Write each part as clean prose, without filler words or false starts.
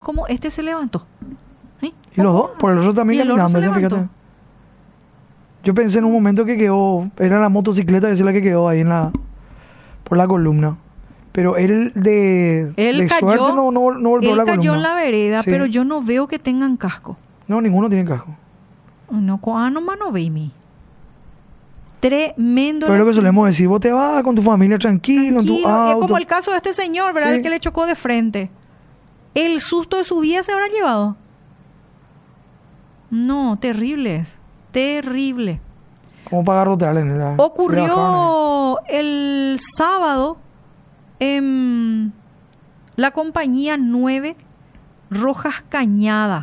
cómo este se levantó. ¿Sí? Y los dos, por el otro también Y el otro caminando, se ya, levantó. fíjate. Yo pensé en un momento que quedó, era la motocicleta que es la que quedó ahí por la columna. Pero él de Cayó, suerte no golpeó él la cayó columna. en la vereda, Sí. pero yo no veo que tengan casco. No, ninguno tiene casco. No, nomás no ve mi. Tremendo. Pero es lo que el solemos decir, vos te vas con tu familia tranquilo en tu tranquilo. Y es auto. como el caso de este señor, ¿verdad? Sí. El que le chocó de frente. ¿El susto de su vida se habrá llevado? No, terrible es. Terrible. ¿Cómo para garrotearle? Ocurrió el sábado en la compañía 9 Rojas Cañada.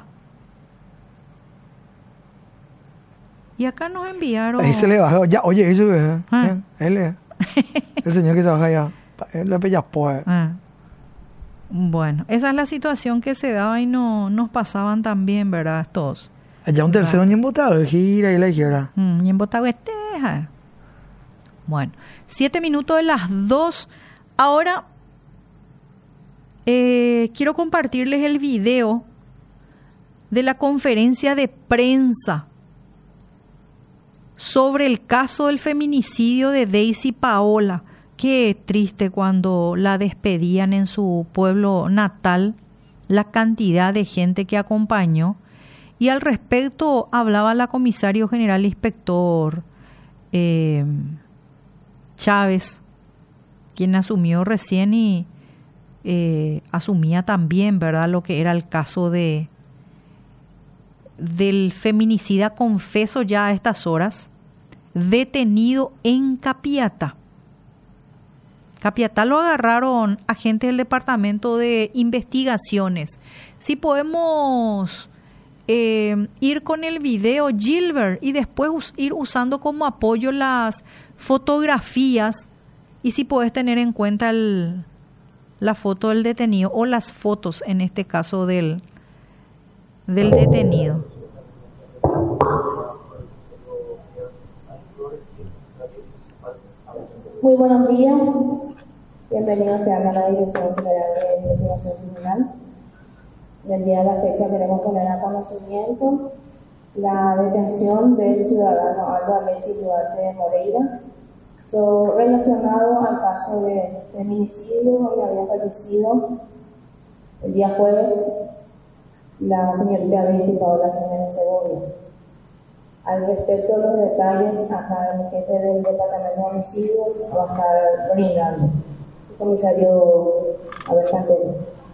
Y acá nos enviaron... Ahí se le bajó. Ya, oye, eso que es. Ah. Él es. El señor que se baja allá. Él le pilla pues. Bueno, esa es la situación que se daba y no nos pasaban tan bien, ¿verdad? Todos. Allá un tercero ni embotado, gira y la izquierda. Y en Botaguesteja. Bueno, 7 minutos de las 2. Ahora quiero compartirles el video de la conferencia de prensa sobre el caso del feminicidio de Daisy Paola. Qué triste cuando la despedían en su pueblo natal, la cantidad de gente que acompañó. Y al respecto hablaba la comisario general inspector Chávez, quien asumió recién y asumía también, ¿verdad?, lo que era el caso del feminicida confeso ya a estas horas, detenido en Capiatá. Capiatá lo agarraron agentes del Departamento de Investigaciones. Si podemos ir con el video, Gilbert, y después ir usando como apoyo las fotografías, y si puedes tener en cuenta la foto del detenido o las fotos en este caso del detenido. Muy buenos días, bienvenidos a la Dirección General de Investigación Criminal. En el día de la fecha queremos poner a conocimiento la detención del ciudadano Aldo Alexis Duarte Moreira, relacionado al caso de feminicidio donde había fallecido el día jueves la señorita Daisy Paola Jiménez Segovia. Al respecto de los detalles, acá el jefe del Departamento de Homicidios va a estar brindando. El comisario Abel Cantero.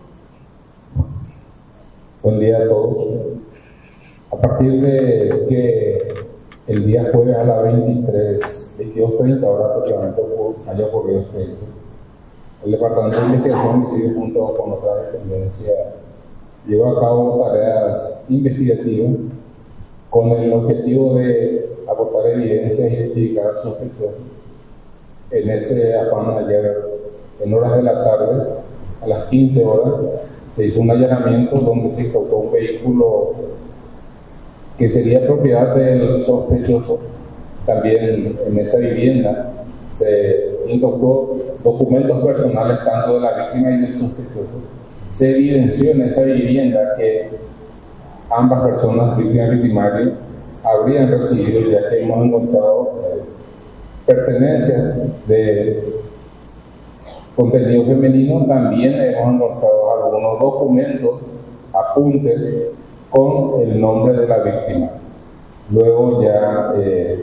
Buen día a todos. A partir de que el día jueves a las 22:30 horas aproximadamente haya ocurrido este hecho, el Departamento de Investigación de Homicidios junto con otras dependencias llevó a cabo tareas investigativas con el objetivo de aportar evidencias y identificar a sospechosos. En ese afán, ayer, en horas de la tarde, a las 15 horas, se hizo un allanamiento donde se incautó un vehículo que sería propiedad del sospechoso. También en esa vivienda se incautó documentos personales tanto de la víctima y del sospechoso. Se evidenció en esa vivienda que ambas personas, víctima y victimario, habrían recibido, ya que hemos encontrado pertenencias de contenido femenino. También hemos encontrado algunos documentos, apuntes con el nombre de la víctima. Luego ya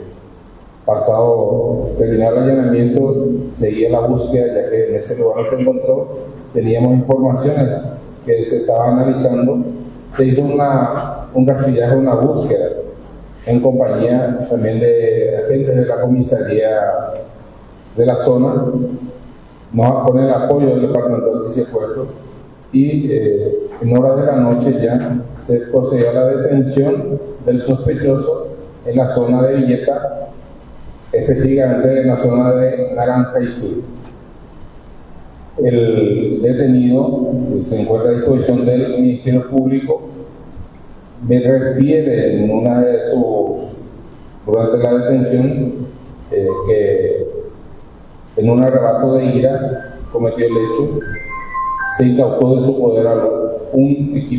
terminado el allanamiento, seguía la búsqueda, ya que en ese lugar que se encontró teníamos informaciones que se estaban analizando. Se hizo un rastrillaje, una búsqueda en compañía también de agentes de la comisaría de la zona, con el apoyo del Departamento de Secuestro, y en horas de la noche ya se procedió a la detención del sospechoso en la zona de Villeta, específicamente en la zona de Naranja y Sur. El detenido se encuentra a disposición del Ministerio Público. Me refiere en una de durante la detención, que en un arrebato de ira cometió el hecho, se incautó de su poder un equipo